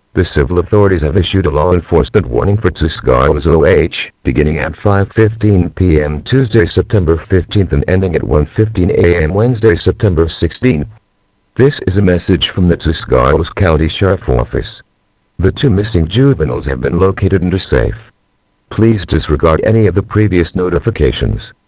The civil authorities have issued a law enforcement warning for Tuscarawas OH, beginning at 5:15 p.m. Tuesday, September 15th and ending at 1:15 a.m. Wednesday, September 16th. This is a message from the Tuscarawas County Sheriff Office. The two missing juveniles have been located and are safe. Please disregard any of the previous notifications.